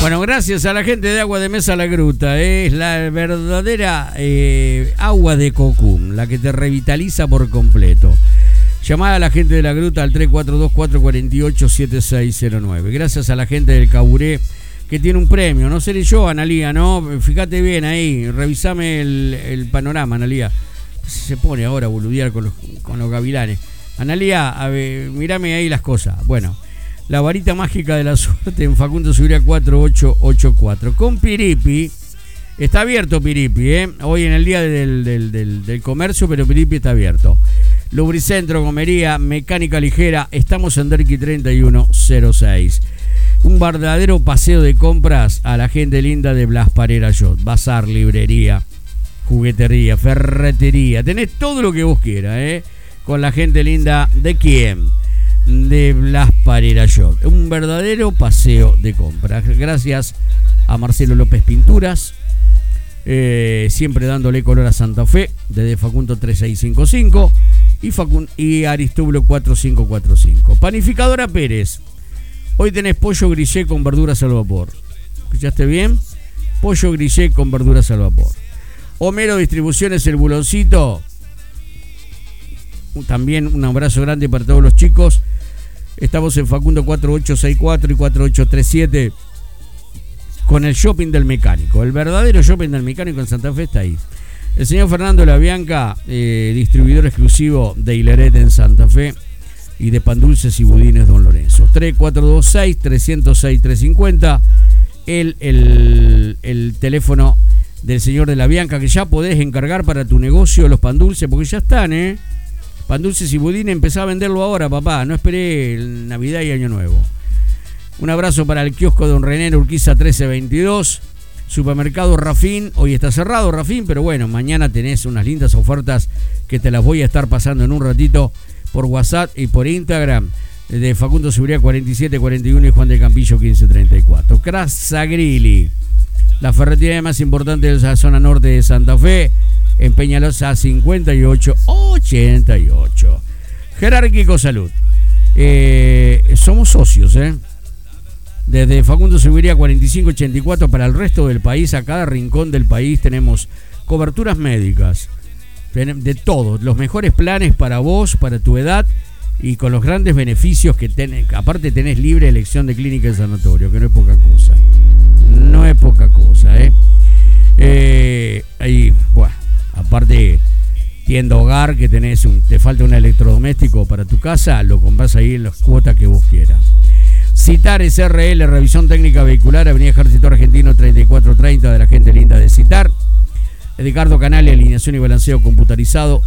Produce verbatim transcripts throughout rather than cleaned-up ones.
Bueno, gracias a la gente de Agua de Mesa La Gruta. Es la verdadera eh, agua de Cocum, la que te revitaliza por completo. Llamá a la gente de La Gruta al tres cuatro dos, cuatro cuatro ocho, siete seis cero nueve. Gracias a la gente del Caburé, que tiene un premio. No seré yo, Analía, ¿no? Fíjate bien ahí, revisame el, el panorama, Analía. Se pone ahora a boludear con los, con los gavilanes. Analía, a ver, mirame ahí las cosas. Bueno, la varita mágica de la suerte en Facundo Subiría cuatro ocho ocho cuatro. Con Piripi, está abierto Piripi, ¿eh? Hoy en el día del, del, del, del comercio, pero Piripi está abierto. Lubricentro, Gomería, Mecánica Ligera, estamos en Derqui treinta y uno cero seis. Un verdadero paseo de compras a la gente linda de Blas Parera Yacht. Bazar, librería, juguetería, ferretería. Tenés todo lo que vos quieras, ¿eh? Con la gente linda de quién, de Blas Parera Yacht. Un verdadero paseo de compras. Gracias a Marcelo López Pinturas, eh, siempre dándole color a Santa Fe, desde Facundo tres seis cinco cinco y, Facun y Aristóbulo cuatro cinco cuatro cinco. Panificadora Pérez. Hoy tenés pollo grillé con verduras al vapor. ¿Escuchaste bien? Pollo grillé con verduras al vapor. Homero Distribuciones El Buloncito. También un abrazo grande para todos los chicos. Estamos en Facundo cuatro ocho seis cuatro y cuatro ocho tres siete con el shopping del mecánico. El verdadero shopping del mecánico en Santa Fe está ahí. El señor Fernando Labianca, eh, distribuidor exclusivo de Hileret en Santa Fe y de pan dulces y budines Don Lorenzo. tres cuatro dos seis, tres cero seis, tres cinco cero. El, el, el teléfono del señor de Labianca, que ya podés encargar para tu negocio los pan dulces, porque ya están, ¿eh? Pan dulces y budines, empezá a venderlo ahora, papá. No esperé Navidad y Año Nuevo. Un abrazo para el kiosco Don René Urquiza trece veintidós. Supermercado Rafín, hoy está cerrado Rafín, pero bueno, mañana tenés unas lindas ofertas que te las voy a estar pasando en un ratito por WhatsApp y por Instagram, de Facundo Seguridad cuarenta y siete cuarenta y uno y Juan de Campillo quince treinta y cuatro. Crasagrilli, la ferretería más importante de la zona norte de Santa Fe, en Peñalosa cincuenta y ocho ochenta y ocho. Jerárquico Salud, eh, somos socios, ¿eh? Desde Facundo Seguridad cuarenta y cinco ochenta y cuatro para el resto del país, a cada rincón del país tenemos coberturas médicas, de todos, los mejores planes para vos, para tu edad y con los grandes beneficios que tenés. Aparte tenés libre elección de clínica y sanatorio, que no es poca cosa. No es poca cosa, ¿eh? eh ahí, bueno, aparte tienda hogar, que tenés un, te falta un electrodoméstico para tu casa, lo compras ahí en las cuotas que vos quieras. Citar S R L, revisión técnica vehicular, Avenida Ejército Argentino treinta y cuatro treinta, de la gente linda de Citar. Ricardo Canale, alineación y balanceo computarizado.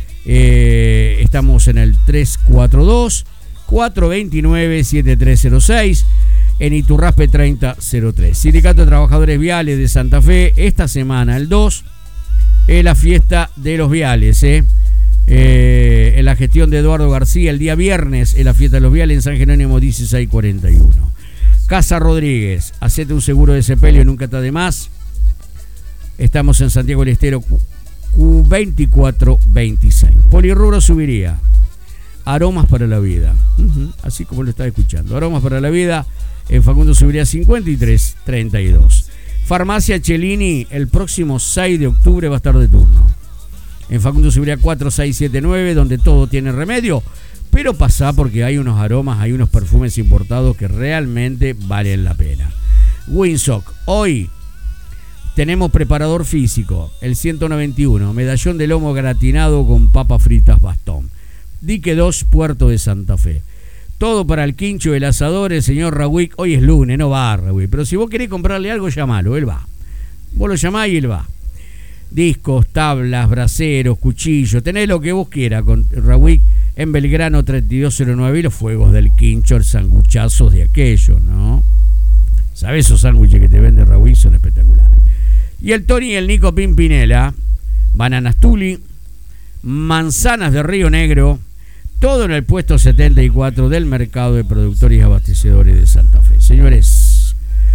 Eh, estamos en el tres cuatro dos, cuatro dos nueve, siete tres cero seis, en Iturraspe treinta cero tres. Sindicato de Trabajadores Viales de Santa Fe, esta semana, el dos, es la fiesta de los viales, ¿eh? Eh, en la gestión de Eduardo García, el día viernes es la fiesta de los viales en San Jerónimo dieciséis cuarenta y uno. Casa Rodríguez, hacete un seguro de sepelio, nunca está de más. Estamos en Santiago del Estero veinticuatro veintiséis. Polirrubro Subiría, aromas para la vida, uh-huh, así como lo está escuchando. Aromas para la vida en Facundo Subiría cincuenta y tres treinta y dos. Farmacia Cellini, el próximo seis de octubre va a estar de turno en Facundo Seguridad cuatro seis siete nueve, donde todo tiene remedio, pero pasá porque hay unos aromas, hay unos perfumes importados que realmente valen la pena. Winsock, hoy tenemos preparador físico, el ciento noventa y uno, medallón de lomo gratinado con papas fritas bastón. Dique dos, Puerto de Santa Fe. Todo para el quincho, el asador, el señor Rawick. Hoy es lunes, no va Rawick, pero si vos querés comprarle algo, llamalo, él va. Vos lo llamás y él va. Discos, tablas, braseros, cuchillos, tenés lo que vos quieras con Rawick en Belgrano treinta y dos cero nueve y los fuegos del quincho, el sanguchazos de aquellos, ¿no? ¿Sabés esos sándwiches que te vende Rawick? Son espectaculares. Y el Tony y el Nico Pimpinela, bananas Tuli, manzanas de Río Negro, todo en el puesto setenta y cuatro del mercado de productores y abastecedores de Santa Fe. Señores,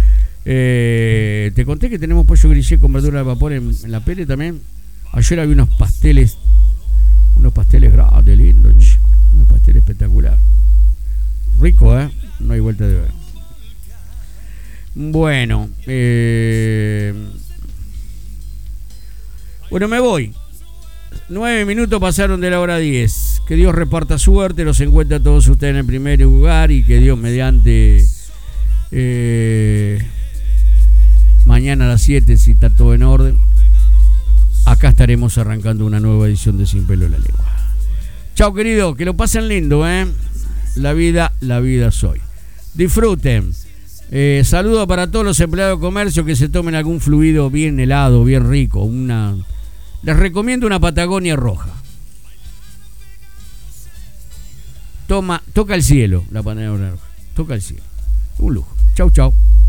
eh, te conté que tenemos pollo grillé con verdura de vapor en, en la Pere también. Ayer había unos pasteles, unos pasteles grandes, lindos, unos pasteles espectacular. Rico, ¿eh? No hay vuelta de ver. Bueno, eh, bueno, me voy. Nueve minutos pasaron de la hora diez. Que Dios reparta suerte, los encuentre a todos ustedes en el primer lugar y que Dios mediante eh, mañana a las siete, si está todo en orden, acá estaremos arrancando una nueva edición de Sin Pelo en la Lengua. Chao, querido, que lo pasen lindo, ¿eh? La vida, la vida soy. Disfruten. Eh, saludo para todos los empleados de comercio que se tomen algún fluido bien helado, bien rico. Una, les recomiendo una Patagonia roja. Toma, toca el cielo, la Patagonia roja. Toca el cielo. Un lujo. Chau, chau.